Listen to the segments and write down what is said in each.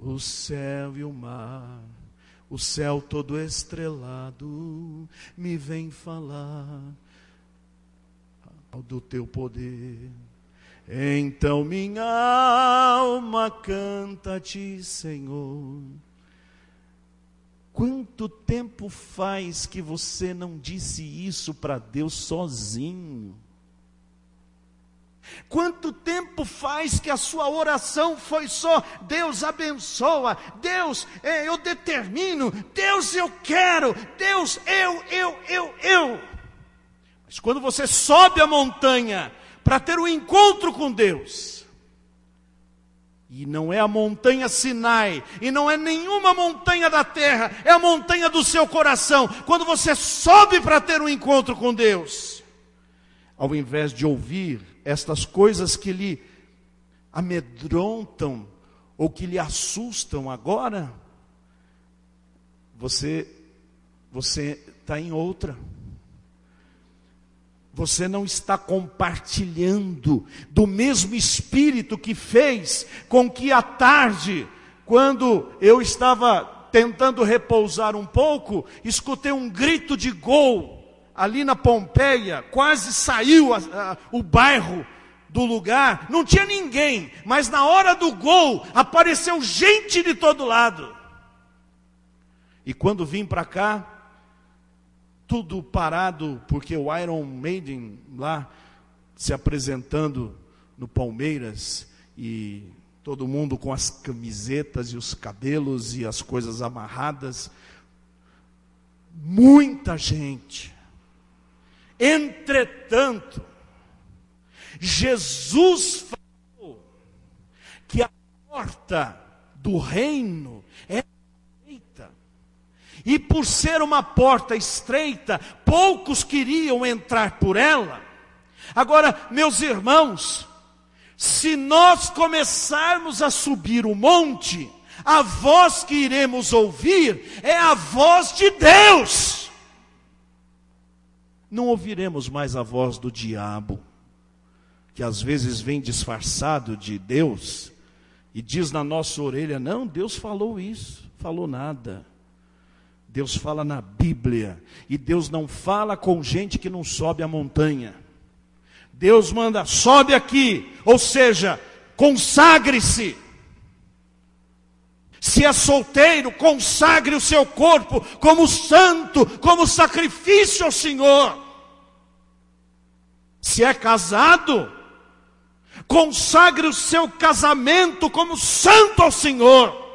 o céu e o mar, o céu todo estrelado, me vem falar do teu poder. Então minha alma canta-te, Senhor. Quanto tempo faz que você não disse isso para Deus sozinho? Quanto tempo faz que a sua oração foi só: Deus abençoa, Deus, eu determino, Deus eu quero, Deus eu. Mas quando você sobe a montanha para ter um encontro com Deus, e não é a montanha Sinai, e não é nenhuma montanha da terra, é a montanha do seu coração. Quando você sobe para ter um encontro com Deus, ao invés de ouvir estas coisas que lhe amedrontam ou que lhe assustam agora, você está em outra. Você não está compartilhando do mesmo Espírito que fez com que à tarde, quando eu estava tentando repousar um pouco, escutei um grito de gol ali na Pompeia, quase saiu o bairro do lugar, não tinha ninguém, mas na hora do gol apareceu gente de todo lado. E quando vim para cá, tudo parado, porque o Iron Maiden lá se apresentando no Palmeiras, e todo mundo com as camisetas e os cabelos e as coisas amarradas, muita gente. Entretanto, Jesus falou que a porta do reino é estreita, e por ser uma porta estreita, poucos queriam entrar por ela. Agora, meus irmãos, se nós começarmos a subir o monte, a voz que iremos ouvir é a voz de Deus. Não ouviremos mais a voz do diabo, que às vezes vem disfarçado de Deus e diz na nossa orelha: não, Deus falou isso. Falou nada. Deus fala na Bíblia, e Deus não fala com gente que não sobe a montanha. Deus manda: sobe aqui, ou seja, consagre-se. Se é solteiro, consagre o seu corpo como santo, como sacrifício ao Senhor. Se é casado, consagre o seu casamento como santo ao Senhor.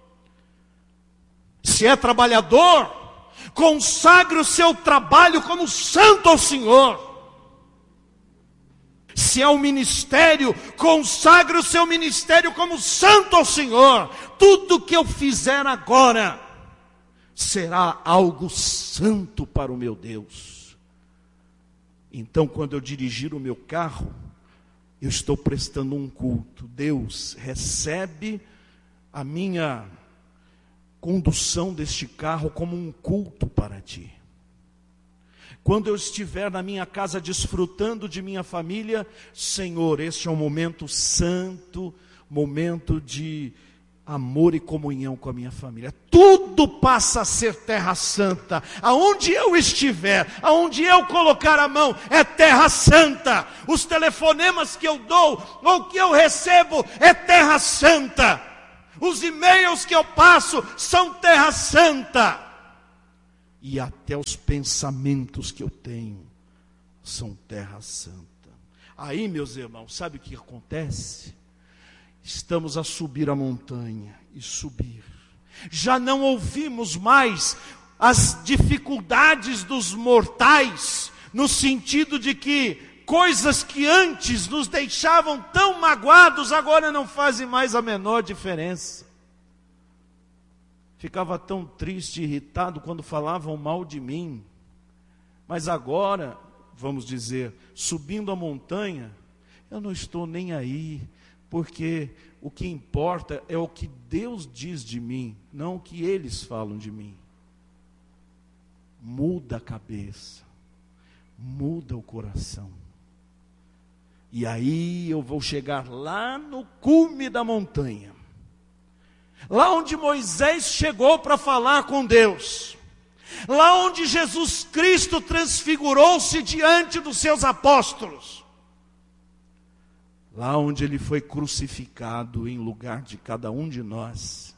Se é trabalhador, consagre o seu trabalho como santo ao Senhor. Se é um ministério, consagre o seu ministério como santo ao Senhor. Tudo que eu fizer agora será algo santo para o meu Deus. Então, quando eu dirigir o meu carro, eu estou prestando um culto. Deus, recebe a minha condução deste carro como um culto para ti. Quando eu estiver na minha casa desfrutando de minha família, Senhor, este é um momento santo, momento de amor e comunhão com a minha família. Tudo passa a ser terra santa. Aonde eu estiver, aonde eu colocar a mão, é terra santa. Os telefonemas que eu dou, ou que eu recebo, é terra santa. Os e-mails que eu passo são terra santa. E até os pensamentos que eu tenho são terra santa. Aí, meus irmãos, sabe o que acontece? Estamos a subir a montanha e subir. Já não ouvimos mais as dificuldades dos mortais, no sentido de que coisas que antes nos deixavam tão magoados, agora não fazem mais a menor diferença. Ficava tão triste e irritado quando falavam mal de mim. Mas agora, vamos dizer, subindo a montanha, eu não estou nem aí, porque o que importa é o que Deus diz de mim, não o que eles falam de mim. Muda a cabeça, muda o coração. E aí eu vou chegar lá no cume da montanha. lá onde Moisés chegou para falar com Deus, lá onde Jesus Cristo transfigurou-se diante dos seus apóstolos, lá onde ele foi crucificado em lugar de cada um de nós,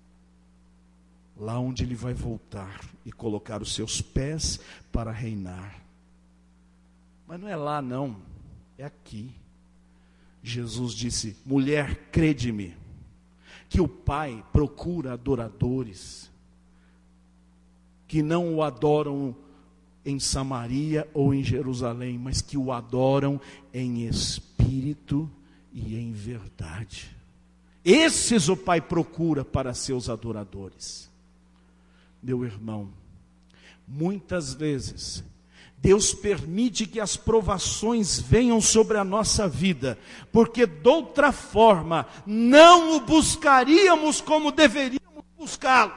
lá onde ele vai voltar e colocar os seus pés para reinar. Mas não é lá não, é aqui. Jesus disse: mulher, crede-me, que o Pai procura adoradores, que não o adoram em Samaria ou em Jerusalém, mas que o adoram em espírito e em verdade. Esses o Pai procura para seus adoradores. Meu irmão, muitas vezes Deus permite que as provações venham sobre a nossa vida, porque de outra forma não o buscaríamos como deveríamos buscá-lo,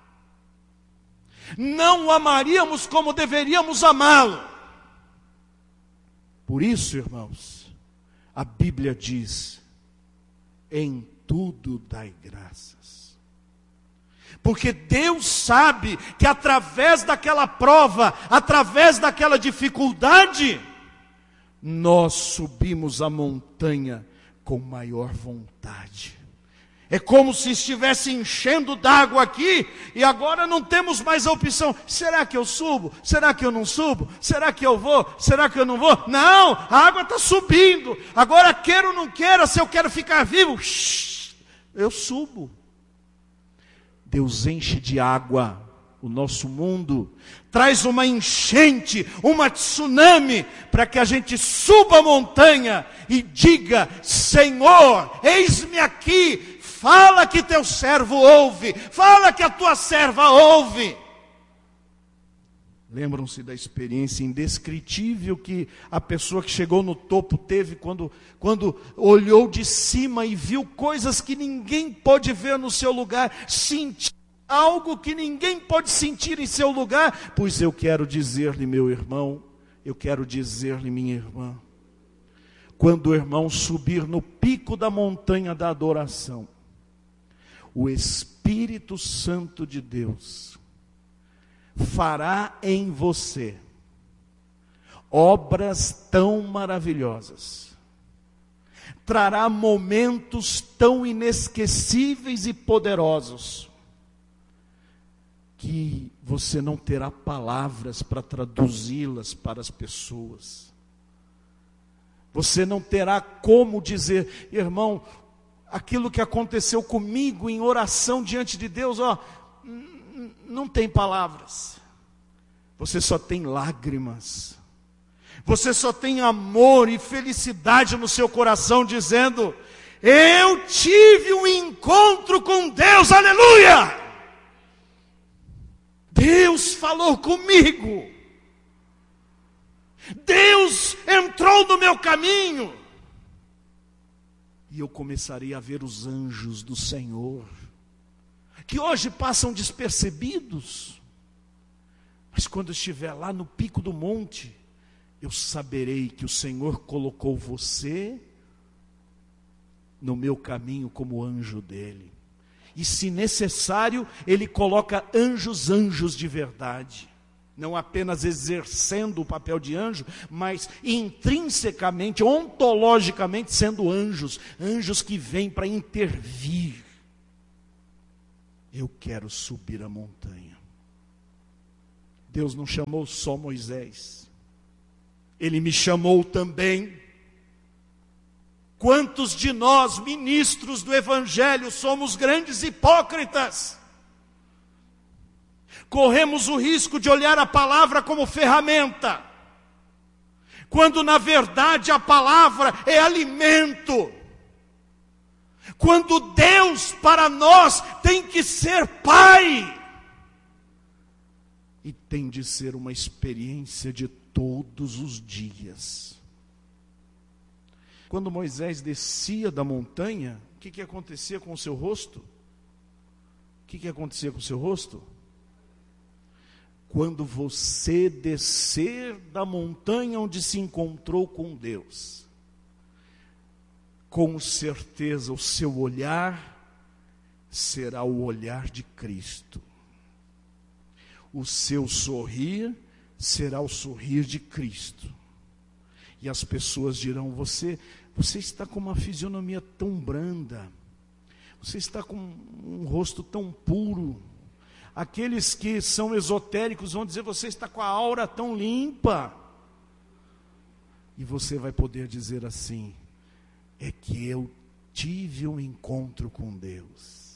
não o amaríamos como deveríamos amá-lo. Por isso, irmãos, a Bíblia diz: em tudo dai graças. Porque Deus sabe que através daquela prova, através daquela dificuldade, nós subimos a montanha com maior vontade. É como se estivesse enchendo d'água aqui, e agora não temos mais a opção: será que eu subo? Será que eu não subo? Será que eu vou? Será que eu não vou? Não, a água está subindo. Agora queira ou não queira, se eu quero ficar vivo, eu subo. Deus enche de água o nosso mundo, traz uma enchente, uma tsunami, para que a gente suba a montanha e diga: Senhor, eis-me aqui, fala que teu servo ouve, fala que a tua serva ouve. Lembram-se da experiência indescritível que a pessoa que chegou no topo teve quando olhou de cima e viu coisas que ninguém pode ver no seu lugar, sentiu algo que ninguém pode sentir em seu lugar? Pois eu quero dizer-lhe, meu irmão, eu quero dizer-lhe, minha irmã, quando o irmão subir no pico da montanha da adoração, o Espírito Santo de Deus fará em você obras tão maravilhosas, trará momentos tão inesquecíveis e poderosos, que você não terá palavras para traduzi-las para as pessoas. Você não terá como dizer: irmão, aquilo que aconteceu comigo em oração diante de Deus, não tem palavras. Você só tem lágrimas. Você só tem amor e felicidade no seu coração, dizendo: eu tive um encontro com Deus, aleluia! Deus falou comigo. Deus entrou no meu caminho. E eu começarei a ver os anjos do Senhor, que hoje passam despercebidos, mas quando eu estiver lá no pico do monte, eu saberei que o Senhor colocou você no meu caminho como anjo dele. E se necessário, ele coloca anjos de verdade, não apenas exercendo o papel de anjo, mas intrinsecamente, ontologicamente sendo anjos que vêm para intervir. Eu quero subir a montanha. Deus não chamou só Moisés, Ele me chamou também. Quantos de nós, ministros do Evangelho, somos grandes hipócritas? Corremos o risco de olhar a palavra como ferramenta, quando na verdade a palavra é alimento. Quando Deus para nós tem que ser Pai, e tem de ser uma experiência de todos os dias. Quando Moisés descia da montanha, o que acontecia com o seu rosto? O que acontecia com o seu rosto? Quando você descer da montanha onde se encontrou com Deus, com certeza o seu olhar será o olhar de Cristo. O seu sorrir será o sorrir de Cristo. E as pessoas dirão: você está com uma fisionomia tão branda, você está com um rosto tão puro. Aqueles que são esotéricos vão dizer: você está com a aura tão limpa. E você vai poder dizer assim: é que eu tive um encontro com Deus.